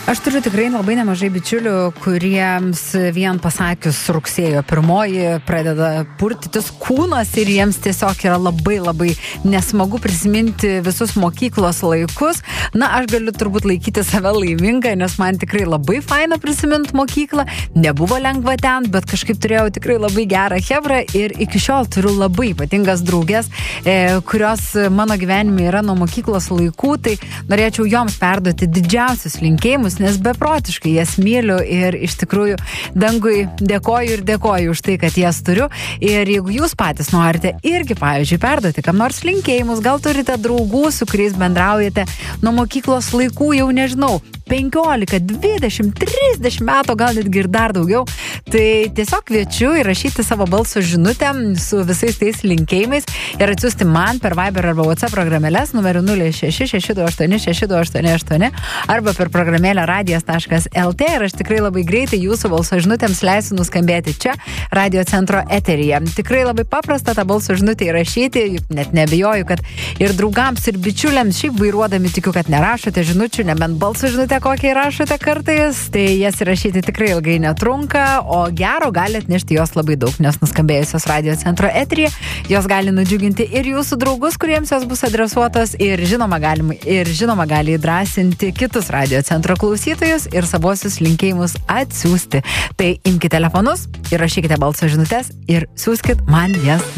Aš turiu tikrai labai nemažai bičiulių, kuriems vien pasakius rugsėjo 1 pradeda purtytis kūnas ir jiems tiesiog yra labai nesmagu prisiminti visus mokyklos laikus. Na, aš galiu turbūt laikyti save laiminga, nes man tikrai labai faina prisiminti mokyklą. Nebuvo lengva ten, bet kažkaip turėjau tikrai labai gerą chebrą ir iki šiol turiu labai ypatingas draugės, kurios mano gyvenime yra nuo mokyklos laikų, tai norėčiau joms perduoti didžiausius linkėjimus, nes beprotiškai jas myliu ir iš tikrųjų dangui dėkoju už tai, kad jas turiu. Ir jeigu jūs patys norite irgi, pavyzdžiui, perduoti kam nors linkėjimus, gal turite draugų, su kuriais bendraujate nuo mokyklos laikų, jau nežinau, 15, 20, 30 metų, gal netgi ir dar daugiau, tai tiesiog kviečiu įrašyti savo balso žinutę su visais tais linkėjimais ir atsiųsti man per Viber arba WhatsApp programėlės numeriu 0666286288 arba per programėlę radijas.lt ir aš tikrai labai greitai jūsų balso žinutėms leisiu nuskambėti čia, Radio Centro eteryje. Tikrai labai paprasta tą balso žinutę įrašyti, net neabejoju, kad ir draugams, ir bičiuliams, šiaip vairuodami tikiu, kad nerašote žinučių, nebent balso žinutę kokiai rašote kartais, tai jas įrašyti tikrai ilgai netrunka, o gero gali atnešti jos labai daug, nes nuskambėjusios Radio Centro eteryje, jos gali nudžiuginti ir jūsų draugus, kuriems jos bus adresuotos, ir žinoma gali įdrasinti kitus Radio Centro klausytojus ir savuosius linkėjimus atsiųsti. Tai imkite telefonus, įrašykite balso žinutes ir siųskit man jas